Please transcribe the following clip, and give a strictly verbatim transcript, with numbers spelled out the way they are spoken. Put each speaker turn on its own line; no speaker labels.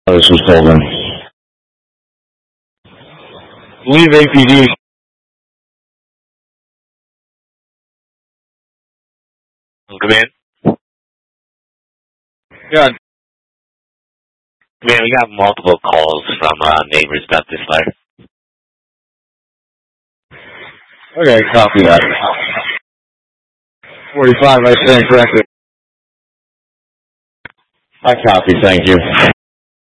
This was stolen. Leave A P D.
Come in.
Yeah.
Man, we got multiple calls from uh, neighbors about this fire.
Okay, copy that. forty-five, I stand corrected. I copy, thank you.